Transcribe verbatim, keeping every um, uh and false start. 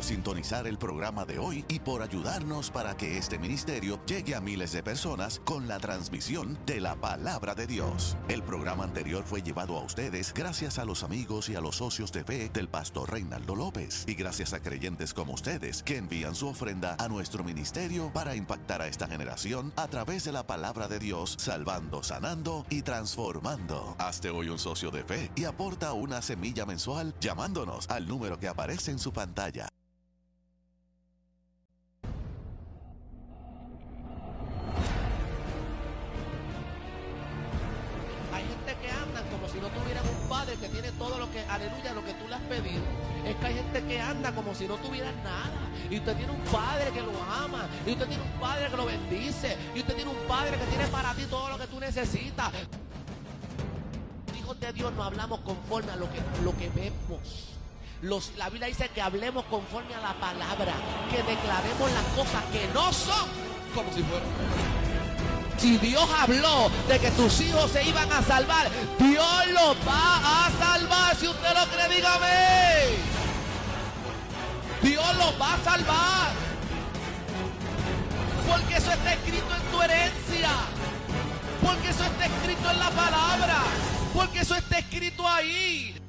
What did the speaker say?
sintonizar el programa de hoy y por ayudarnos para que este ministerio llegue a miles de personas con la transmisión de la Palabra de Dios. El programa anterior fue llevado a ustedes gracias a los amigos y a los socios de fe del pastor Reinaldo López y gracias a creyentes como ustedes que envían su ofrenda a nuestro ministerio para impactar a esta generación a través de la Palabra de Dios, salvando, sanando y transformando. Hazte hoy un socio de fe y aporta una semilla mensual llamándonos al número que aparece en su pantalla. Hay gente que andan como si no tuvieran un padre que tiene todo lo que, aleluya, lo que tú le has pedido. Es que hay gente que anda como si no tuvieran nada. Y usted tiene un padre que lo ama. Y usted tiene un padre que lo bendice. Y usted tiene un padre que tiene para ti todo lo que tú necesitas. Hijos de Dios no hablamos conforme a lo que, lo que vemos. Los, la Biblia dice que hablemos conforme a la palabra, que declaremos las cosas que no son como si fueran. Si Dios habló de que tus hijos se iban a salvar, Dios los va a salvar. Si usted lo cree, dígame. Dios los va a salvar. Porque eso está escrito en tu herencia. Porque eso está escrito en la palabra. Porque eso está escrito ahí.